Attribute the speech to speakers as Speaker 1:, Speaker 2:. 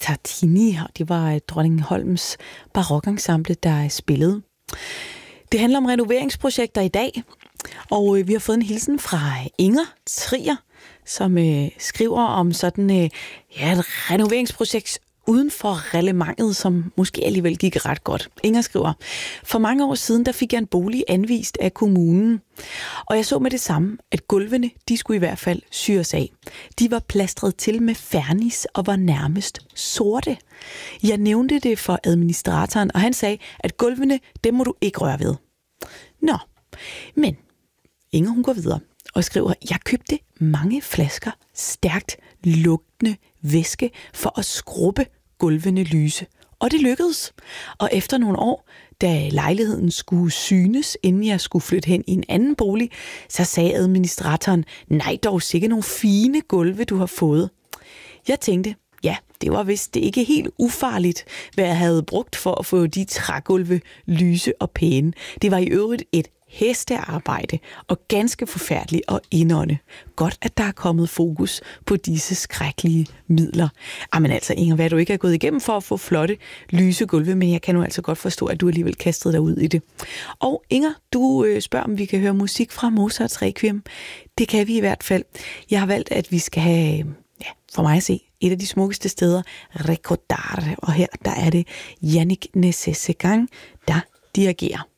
Speaker 1: Tartini, og det var Dronningholms barokensemble, der spillede. Det handler om renoveringsprojekter i dag, og vi har fået en hilsen fra Inger Trier, som skriver om sådan et renoveringsprojekt uden for reglementet, som måske alligevel gik ret godt. Inger skriver, for mange år siden, der fik jeg en bolig anvist af kommunen, og jeg så med det samme, at gulvene, de skulle i hvert fald syres af. De var plastret til med fernis og var nærmest sorte. Jeg nævnte det for administratoren, og han sagde, at gulvene, dem må du ikke røre ved. Nå, men Inger, hun går videre og skriver, jeg købte mange flasker stærkt lugtende væske for at skrubbe gulvene lyse. Og det lykkedes. Og efter nogle år, da lejligheden skulle synes, inden jeg skulle flytte hen i en anden bolig, så sagde administratoren, nej dog sikkert nogle fine gulve, du har fået. Jeg tænkte, ja, det var vist det ikke helt ufarligt, hvad jeg havde brugt for at få de trægulve lyse og pæne. Det var i øvrigt et hestearbejde og ganske forfærdeligt og indånde. Godt, at der er kommet fokus på disse skrækkelige midler. Men altså, Inger, hvad du ikke har gået igennem for at få flotte, lyse gulve, men jeg kan nu altså godt forstå, at du alligevel kastede dig ud i det. Og Inger, du spørger, om vi kan høre musik fra Mozarts Requiem. Det kan vi i hvert fald. Jeg har valgt, at vi skal have, for mig at se, et af de smukkeste steder, Recordare. Og her, der er det Yannick Nézet-Séguin, der dirigerer.